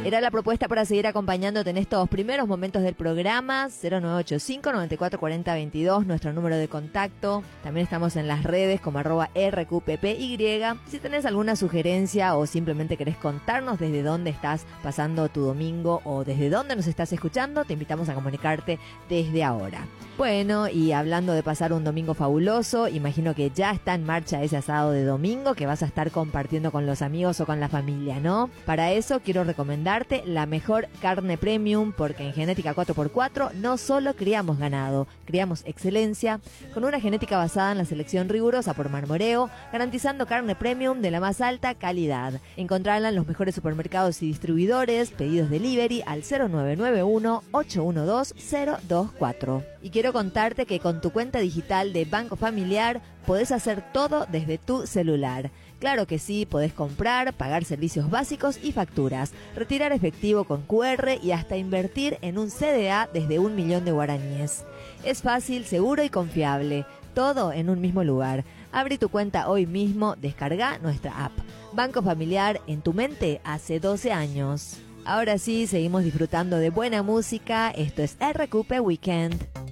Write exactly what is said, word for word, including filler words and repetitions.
Era la propuesta para seguir acompañándote en estos primeros momentos del programa. Cero nueve ocho cinco, nueve cuatro cuatro cero, veintidós, nuestro número de contacto. También estamos en las redes como arroba R Q P P Y. Si tenés alguna sugerencia o simplemente querés contarnos desde dónde estás pasando tu domingo o desde dónde nos estás escuchando, te invitamos a comunicarte desde ahora. Bueno, y hablando de pasar un domingo fabuloso, imagino que ya está en marcha ese asado de domingo que vas a estar compartiendo con los amigos o con la familia, ¿no? Para eso quiero recomendarte la mejor carne premium, porque en Genética cuatro por cuatro no solo criamos ganado, criamos excelencia con una genética basada en la selección rigurosa por marmoreo, garantizando carne premium de la más alta calidad. Encontrarla en los mejores supermercados y distribuidores, pedidos delivery al cero nueve nueve uno, ocho uno dos, cero dos cuatro. Y quiero contarte que con tu cuenta digital de Banco Familiar podés hacer todo desde tu celular. Claro que sí, podés comprar, pagar servicios básicos y facturas, retirar efectivo con Q R y hasta invertir en un C D A desde un millón de guaraníes. Es fácil, seguro y confiable. Todo en un mismo lugar. Abrí tu cuenta hoy mismo, descarga nuestra app. Banco Familiar en tu mente hace doce años. Ahora sí, seguimos disfrutando de buena música. Esto es R Q P Weekend.